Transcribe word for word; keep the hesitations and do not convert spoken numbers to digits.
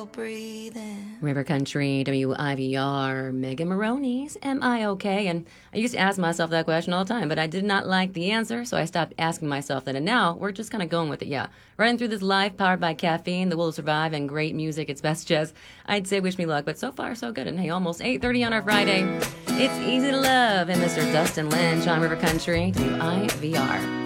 still breathing. River Country, W I V R, Megan Maroney's Am I Okay? And I used to ask myself that question all the time, but I did not like the answer, so I stopped asking myself that. And now we're just kind of going with it, yeah. Running through this live, powered by caffeine, the will to survive, and great music, it's best jazz. I'd say wish me luck, but so far so good. And hey, almost eight thirty on our Friday. It's Easy to Love and Mister Dustin Lynch on River Country, W I V R.